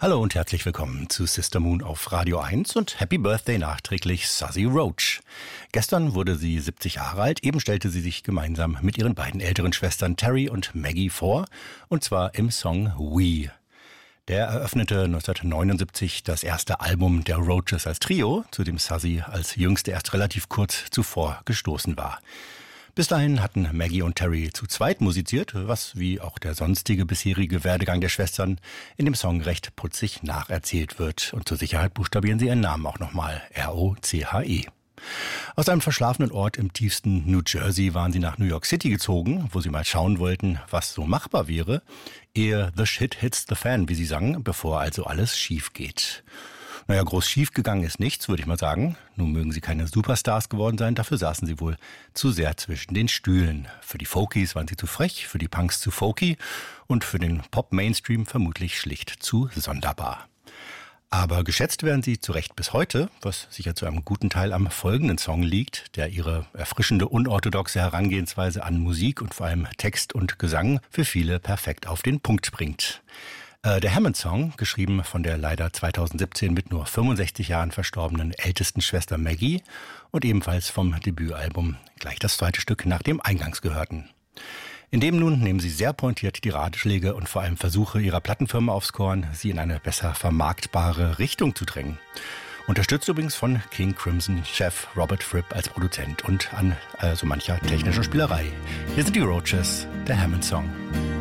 Hallo und herzlich willkommen zu Sister Moon auf Radio 1 und Happy Birthday nachträglich Suzy Roach. Gestern wurde sie 70 Jahre alt, eben stellte sie sich gemeinsam mit ihren beiden älteren Schwestern Terry und Maggie vor, und zwar im Song We. Der eröffnete 1979 das erste Album der Roaches als Trio, zu dem Suzy als jüngste erst relativ kurz zuvor gestoßen war. Bis dahin hatten Maggie und Terry zu zweit musiziert, was wie auch der sonstige bisherige Werdegang der Schwestern in dem Song recht putzig nacherzählt wird. Und zur Sicherheit buchstabieren sie ihren Namen auch nochmal, R-O-C-H-E. Aus einem verschlafenen Ort im tiefsten New Jersey waren sie nach New York City gezogen, wo sie mal schauen wollten, was so machbar wäre, ehe The Shit Hits the Fan, wie sie sangen, bevor also alles schief geht. Naja, groß schief gegangen ist nichts, würde ich mal sagen. Nun mögen sie keine Superstars geworden sein, dafür saßen sie wohl zu sehr zwischen den Stühlen. Für die Folkies waren sie zu frech, für die Punks zu folky und für den Pop-Mainstream vermutlich schlicht zu sonderbar. Aber geschätzt werden sie zu Recht bis heute, was sicher zu einem guten Teil am folgenden Song liegt, der ihre erfrischende, unorthodoxe Herangehensweise an Musik und vor allem Text und Gesang für viele perfekt auf den Punkt bringt. Der Hammond-Song, geschrieben von der leider 2017 mit nur 65 Jahren verstorbenen ältesten Schwester Maggie und ebenfalls vom Debütalbum, gleich das zweite Stück nach dem eingangs gehörten. In dem nun nehmen sie sehr pointiert die Ratschläge und vor allem Versuche ihrer Plattenfirma aufs Korn, sie in eine besser vermarktbare Richtung zu drängen. Unterstützt übrigens von King Crimson-Chef Robert Fripp als Produzent und an so mancher technischer Spielerei. Hier sind die Roaches, der Hammond-Song.